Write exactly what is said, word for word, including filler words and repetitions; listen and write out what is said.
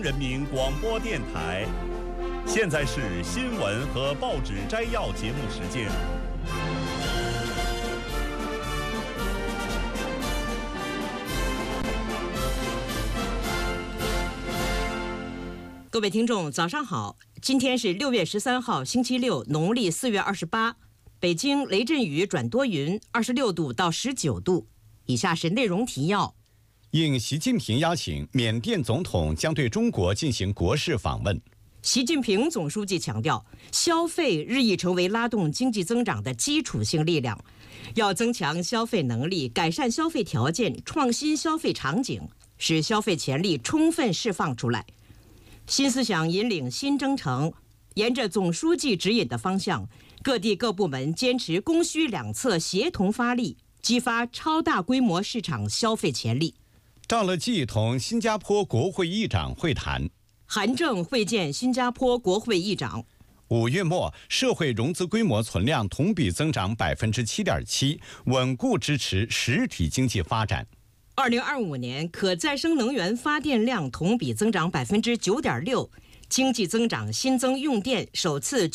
人民广播电台，现在是新闻和报纸摘要节目时间。 各位听众，早上好！今天是六月十三号，星期六，农历四月二十八。北京雷阵雨转多云，二十六度到十九度。以下是内容提要。 应习近平邀请，缅甸总统将对中国进行国事访问。 习近平总书记强调，消费日益成为拉动经济增长的基础性力量，要增强消费能力，改善消费条件，创新消费场景，使消费潜力充分释放出来。新思想引领新征程，沿着总书记指引的方向，各地各部门坚持供需两侧协同发力，激发超大规模市场消费潜力。 赵乐际同新加坡国会议长会谈。 韩正会见新加坡国会议长。 五月末，社会融资规模存量同比增长百分之七点七，稳固支持实体经济发展。 二零二五年可再生能源发电量同比增长百分之九点六，经济增长新增用电首次